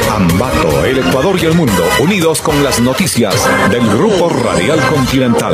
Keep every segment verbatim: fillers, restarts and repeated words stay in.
Ambato, el Ecuador y el mundo, unidos con las noticias del Grupo Radial Continental.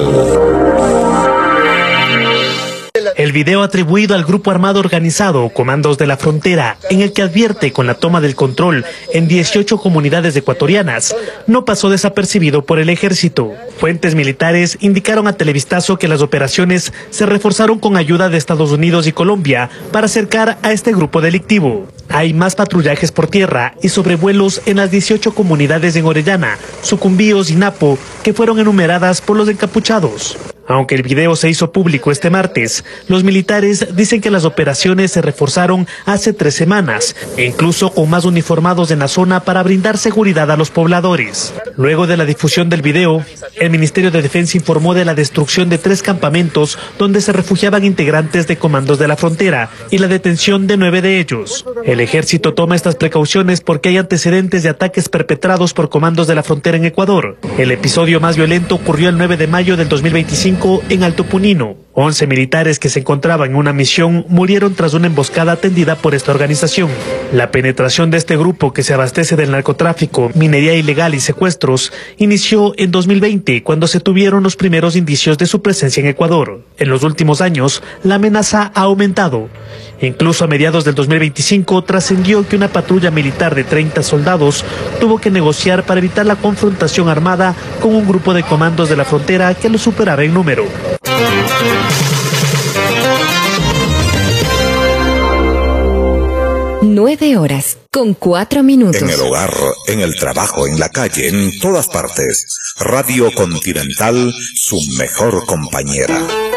El video atribuido al grupo armado organizado Comandos de la Frontera, en el que advierte con la toma del control en dieciocho comunidades ecuatorianas, no pasó desapercibido por el ejército. Fuentes militares indicaron a Televistazo que las operaciones se reforzaron con ayuda de Estados Unidos y Colombia para acercar a este grupo delictivo. Hay más patrullajes por tierra y sobrevuelos en las dieciocho comunidades en Orellana, Sucumbíos y Napo, que fueron enumeradas por los encapuchados. Aunque el video se hizo público este martes, los militares dicen que las operaciones se reforzaron hace tres semanas, e incluso con más uniformados en la zona para brindar seguridad a los pobladores. Luego de la difusión del video, el Ministerio de Defensa informó de la destrucción de tres campamentos donde se refugiaban integrantes de Comandos de la Frontera y la detención de nueve de ellos. El ejército toma estas precauciones porque hay antecedentes de ataques perpetrados por Comandos de la Frontera en Ecuador. El episodio más violento ocurrió el nueve de mayo del dos mil veinticinco en Alto Punino. once militares que se encontraban en una misión murieron tras una emboscada tendida por esta organización. La penetración de este grupo, que se abastece del narcotráfico, minería ilegal y secuestros, inició en dos mil veinte, cuando se tuvieron los primeros indicios de su presencia en Ecuador. En los últimos años, la amenaza ha aumentado. Incluso a mediados del dos mil veinticinco trascendió que una patrulla militar de treinta soldados tuvo que negociar para evitar la confrontación armada con un grupo de Comandos de la Frontera que lo superaba en número. Nueve horas con cuatro minutos. En el hogar, en el trabajo, en la calle, en todas partes. Radio Continental, su mejor compañera.